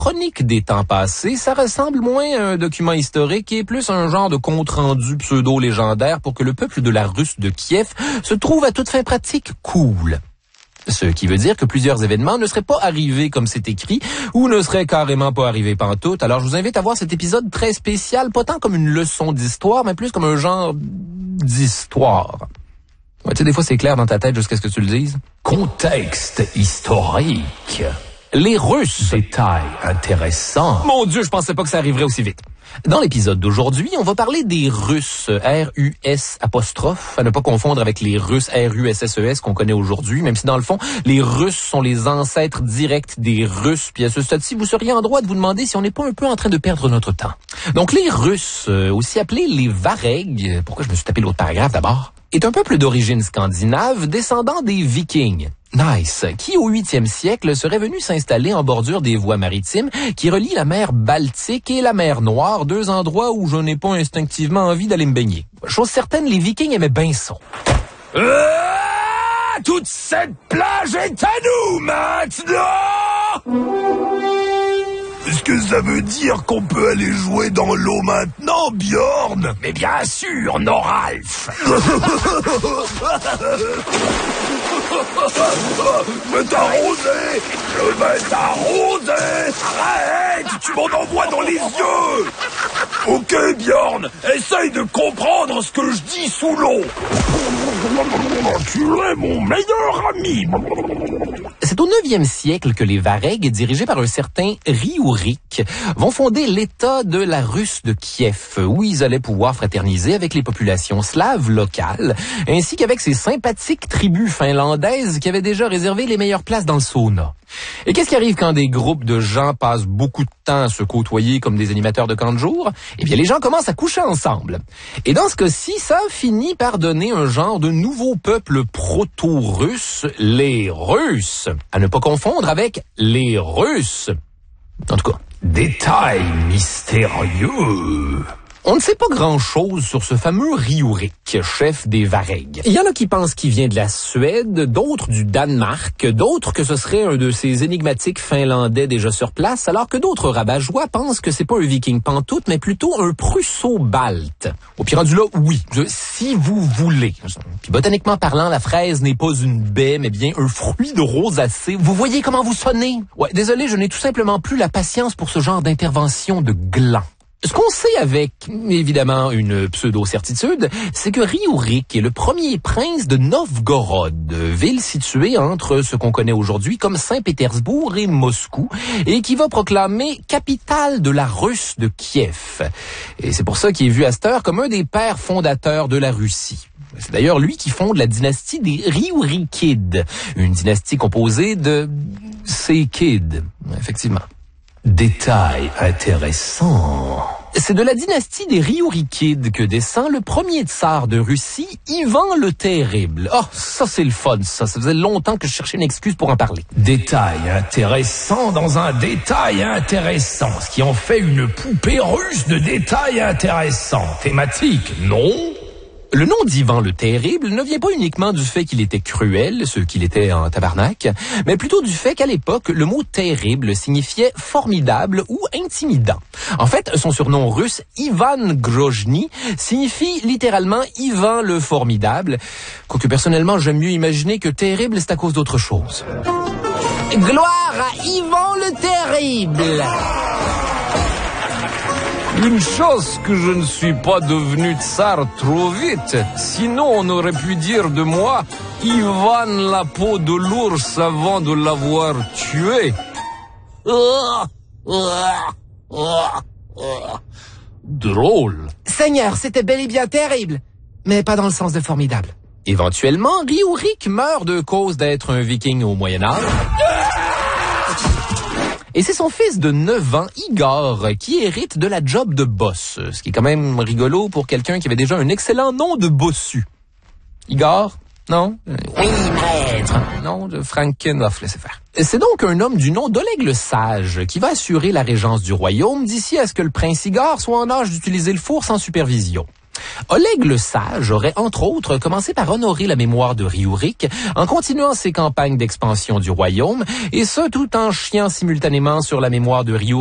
chronique des temps passés, ça ressemble moins à un document historique et plus un genre de compte-rendu pseudo-légendaire pour que le peuple de la Russe de Kiev se trouve à toute fin pratique cool. Ce qui veut dire que plusieurs événements ne seraient pas arrivés comme c'est écrit ou ne seraient carrément pas arrivés pantoute. Alors je vous invite à voir cet épisode très spécial, pas tant comme une leçon d'histoire, mais plus comme un genre d'histoire. Ouais, tu sais, des fois c'est clair dans ta tête jusqu'à ce que tu le dises. Contexte historique. Les Russes. Détail intéressant. Mon Dieu, je pensais pas que ça arriverait aussi vite. Dans l'épisode d'aujourd'hui, on va parler des Russes, R-U-S apostrophe, à ne pas confondre avec les Russes R-U-S-S-E-S qu'on connaît aujourd'hui, même si dans le fond, les Russes sont les ancêtres directs des Russes. Puis à ce stade-ci, vous seriez en droit de vous demander si on n'est pas un peu en train de perdre notre temps. Donc les Russes, aussi appelés les Varegs, pourquoi je me suis tapé l'autre paragraphe d'abord, est un peuple d'origine scandinave descendant des Vikings. Nice. Qui, au 8e siècle, serait venu s'installer en bordure des voies maritimes qui relient la mer Baltique et la mer Noire, deux endroits où je n'ai pas instinctivement envie d'aller me baigner. Chose certaine, les Vikings aimaient bien ça. Toute cette plage est à nous maintenant! Est-ce que ça veut dire qu'on peut aller jouer dans l'eau maintenant, Bjorn? Mais bien sûr, Noralf. Je vais t'arroser! Je vais t'arroser! Arrête! Tu m'en envoies dans les yeux! Ok, Bjorn, essaye de comprendre ce que je dis sous l'eau. Tu es mon meilleur ami. C'est au 9e siècle que les Varegs, dirigés par un certain Riourik, vont fonder l'État de la Russe de Kiev, où ils allaient pouvoir fraterniser avec les populations slaves locales, ainsi qu'avec ces sympathiques tribus finlandaises qui avaient déjà réservé les meilleures places dans le sauna. Et qu'est-ce qui arrive quand des groupes de gens passent beaucoup de temps à se côtoyer comme des animateurs de camp de jour? Eh bien, les gens commencent à coucher ensemble. Et dans ce cas-ci, ça finit par donner un genre de nouveau peuple proto-russe, les Russes. À ne pas confondre avec les Russes. En tout cas, Détail mystérieux. on ne sait pas grand-chose sur ce fameux Riourik, chef des Varegs. Il y en a qui pensent qu'il vient de la Suède, d'autres du Danemark, d'autres que ce serait un de ces énigmatiques Finlandais déjà sur place, alors que d'autres rabat-joie pensent que c'est pas un Viking pantoute, mais plutôt un Prusso-Balte. Au pire rendu là, oui, si vous voulez. Puis botaniquement parlant, la fraise n'est pas une baie, mais bien un fruit de rosacée. Vous voyez comment vous sonnez? Ouais, désolé, je n'ai tout simplement plus la patience pour ce genre d'intervention de gland. Ce qu'on sait avec, évidemment, une pseudo-certitude, c'est que Riourik est le premier prince de Novgorod, ville située entre ce qu'on connaît aujourd'hui comme Saint-Pétersbourg et Moscou, et qui va proclamer capitale de la Russe de Kiev. Et c'est pour ça qu'il est vu à cette heure comme un des pères fondateurs de la Russie. C'est d'ailleurs lui qui fonde la dynastie des Riourikides, une dynastie composée de Sékides, effectivement. Détail intéressant. C'est de la dynastie des Riourikides que descend le premier tsar de Russie, Ivan le Terrible. Oh, ça c'est le fun, ça faisait longtemps que je cherchais une excuse pour en parler. Détail intéressant dans un détail intéressant, ce qui en fait une poupée russe de détails intéressants. Thématique, non? Le nom d'Ivan le Terrible ne vient pas uniquement du fait qu'il était cruel, ce qu'il était en tabarnak, mais plutôt du fait qu'à l'époque, le mot terrible signifiait formidable ou intimidant. En fait, son surnom russe, Ivan Grozny, signifie littéralement Ivan le Formidable, quoique personnellement, j'aime mieux imaginer que terrible, c'est à cause d'autre chose. Gloire à Ivan le Terrible! Une chance que je ne suis pas devenu tsar trop vite. Sinon, on aurait pu dire de moi Ivan la peau de l'ours avant de l'avoir tué. Drôle. Seigneur, c'était bel et bien terrible, mais pas dans le sens de formidable. Éventuellement, Riourik meurt de cause d'être un viking au Moyen-Âge. Et c'est son fils de 9 ans, Igor, qui hérite de la job de boss. Ce qui est quand même rigolo pour quelqu'un qui avait déjà un excellent nom de bossu. Igor? Non? Oui, maître. Non, de Frankenhoff, laissez faire. C'est donc un homme du nom d'Oleg le Sage qui va assurer la régence du royaume d'ici à ce que le prince Igor soit en âge d'utiliser le four sans supervision. Oleg le Sage aurait, entre autres, commencé par honorer la mémoire de Riourik en continuant ses campagnes d'expansion du royaume, et ce tout en chiant simultanément sur la mémoire de Riourik